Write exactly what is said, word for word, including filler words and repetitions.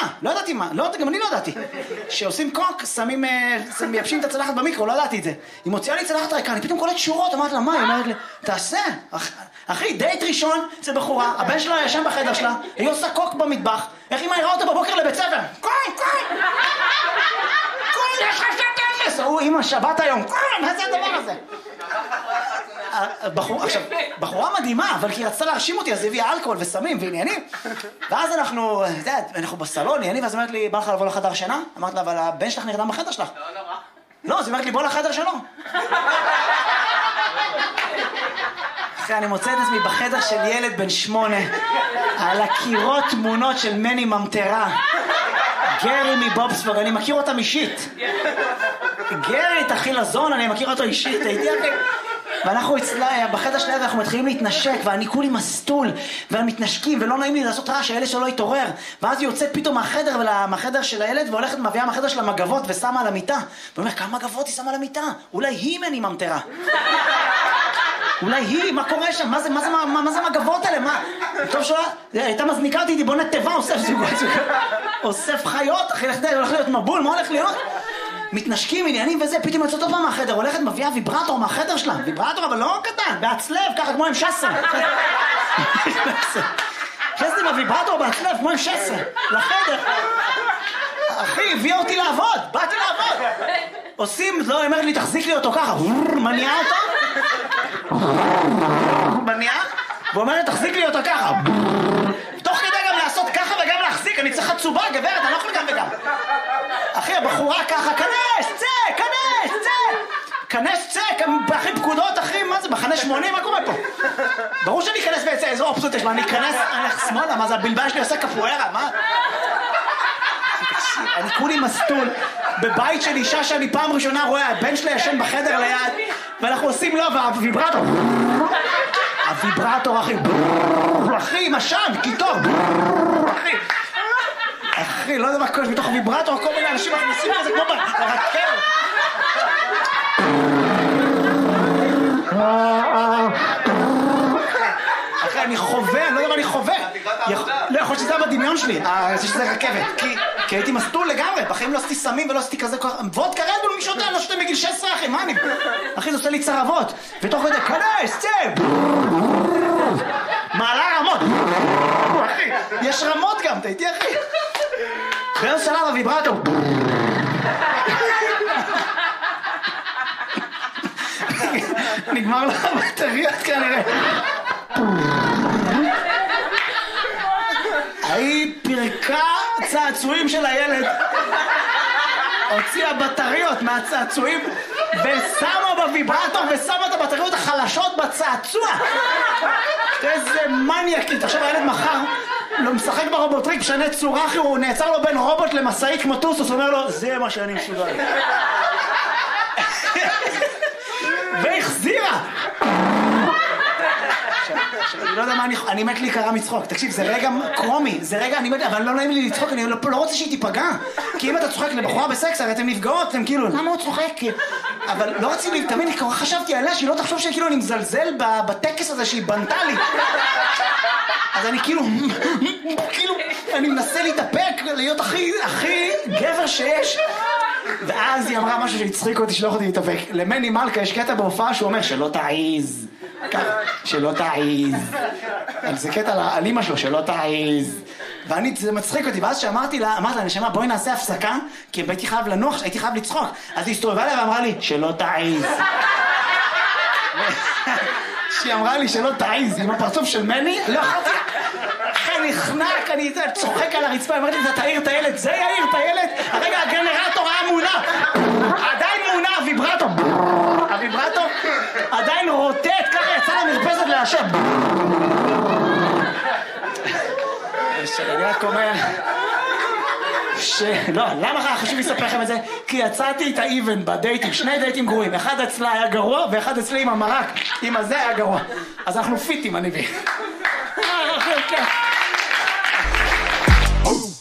מה, לא ידעתי מה, לא, גם אני לא ידעתי. שעושים קוק, שמים, מייבשים את הצלחת במיקרו, לא ידעתי את זה. היא מוציאה לי צלחת ריקה, אני פתאום קולט שורות, אמרת לה, מה? היא אומרת לי, תעשה. אחי, דייט ראשון, זה בחורה, הבן שלה ישן בחדר שלה, היא עושה קוק במטבח, איך היא מהירה אותו בבוקר לבית ספר? קוי, קוי! קוי, יש לך שת אפס! הוא, אמא, שבת היום, קוי, מה זה הדבר הזה? עכשיו, בחורה מדהימה, אבל כי היא רצתה להרשים אותי, אז היא הביאה אלכוהול וסמים ועניינים. ואז אנחנו, אתה יודע, אנחנו בסלון, עניינים, ואז אומרת לי, בא לך לבוא לחדר שינה? אמרת לה, אבל הבן שלך נרדם בחדר שלך. לא, לא, מה? לא, אז היא אומרת לי, בוא לחדר שלו. אחרי, אני מוצא את עצמי בחדר של ילד בן שמונה, על הקירות תמונות של מני ממטרה. גרי מבובספוג, אני מכיר אותם אישית. גרי, את אחי לזון, אני מכיר אותו אישית, הייתי אחי. ואנחנו אצלה, בחדר שלה, אנחנו מתחילים להתנשק, ואני כולי מסטול, ומתנשקים, ולא נעים לי לעשות רעש, הילד שלו יתעורר. ואז היא יוצאת פתאום מהחדר, מהחדר של הילד, והולכת מביאה מהחדר של המגבות, ושמה על המיטה. ואומר, כמה מגבות היא שמה על המיטה? אולי היא מני ממטרה. אולי היא, מה קורה שם? מה זה, מה זה, מה, מה זה מגבות האלה? מה? טוב שלה, הייתה מזניקה אותי, בוא נטבע, אוסף זוגות, אוסף חיות, אחרי לך די, הולך להיות מבול, מה הולך להיות? מתנשקים, עניינים וזה, פתאום יוצאת עוד פעם מהחדר, הולכת מביאה ויברטור מהחדר שלה, ויברטור אבל לא קטן, בהצלב, ככה כמו עם שסר. חסתי מהוויברטור בהצלב, כמו עם שסר, לחדר. אחי, הביאה אותי לעבוד, באתי לעבוד. עושים, לא, היא אומרת לי, תחזיק לי אותו ככה, מניעה אותו. מניעה, ואומרת, תחזיק לי אותו ככה. תוך כדי גם לעשות ככה וגם להחזיק, אני צריך חצובה, גברת, אני לא יכול גם וגם. אחי, הבחורה ככה, כנס, צא, כנס, צא. כנס, צא, אחי, פקודות, אחי, מה זה, מחנה שמונים, מה קורה פה? ברור שאני אכנס ויצא, איזו אופציות יש, מה, אני אכנס, אני הולך שמאלה, מה זה, הבלבן שלי עושה קפוארה, מה? אני כולי מסטול בבית של אישה שאני פעם ראשונה רואה, הבן שלה ישן בחדר ליד, ואנחנו עושים לו, והוויברטור, הוויברטור, אחי, אחי, משן, קיטור, אחי, אחי, לא יודע מה קורה, בתוך הוויברטור, כל מיני אנשים מכניסים לזה כמו ברכבת. אחי, אני חווה, אני לא יודע מה אני חווה. לא, יכול שזה היה בדמיון שלי, שזה רכבת, כי הייתי מסטול לגמרי, בחיים לא עשיתי סמים ולא עשיתי כזה כוח, וודקה רדבול מי שותה, לא שותה מגיל שש עשרה, אחי, מה אני? אחי, זה עושה לי צרבות, ותוך כדי, כנס, צא! מעלה רמות, אחי, יש רמות גם, אתה איתי, אחי? באיזה שלב הוויברטור. נגמר לך בטריות כנראה. היא פרקה צעצועים של הילד, הוציאה בטריות מהצעצועים ושמה בוויברטור ושמה את הבטריות החלשות בצעצוע. איזה מניאקית. עכשיו הילד מחר לא משחק ברובוטריק, משנה צורה, אחי, הוא נעצר לו בין רובוט למסעית כמו טוסוס, אומר לו, זה מה שאני מסוגל. והחזירה. אני לא יודע מה אני... אני מת לי קרה מצחוק. תקשיב, זה רגע קרומי, זה רגע, אני מת... אבל לא נעים לי לצחוק, אני לא רוצה שהיא תיפגע. כי אם אתה צוחק לבחורה בסקס, הרי אתם נפגעות, אתם כאילו, למה הוא צוחק? אבל לא רציתי, תמיד, חשבתי עליה שהיא לא תחשוב שכאילו אני מזלזל בטקס הזה שהיא בנתה לי. אז אני כאילו, כאילו, אני מנסה להתאפק, להיות הכי, הכי גבר שיש. ואז היא אמרה משהו שהצחיק אותי שלא יכולתי להתאפק. למני מלכה יש קטע בהופעה שהוא אומר שלא תעיז. שלא תעיז. זה קטע על אמא שלו, שלא תעיז. ואני, זה מצחיק אותי, ואז שאמרתי לה, אמרתי לה, נשמה, בואי נעשה הפסקה, כי הייתי חייב לנוח, הייתי חייב לצחוק. אז היא הסתובבה לה ואמרה לי, שלא תעיז. שהיא אמרה לי שלא תעיז, עם הפרצוף של מני, לא יכולתי. אחרי נחנק, אני צוחק על הרצפה, אמרתי, אתה תעיר את הילד, זה יעיר את הילד. הרגע הגנרטור היה מונע, עדיין מונע, הוויברטור. הוויברטור עדיין רוטט, ככה יצא למרפסת להשב. אני רק אומר שלא, למה חשוב לספר לכם את זה? כי יצאתי את האיבן בדייטים, שני דייטים גרועים, אחד אצלה היה גרוע ואחד אצלי עם המרק, עם הזה היה גרוע. אז אנחנו פיטים, אני בי.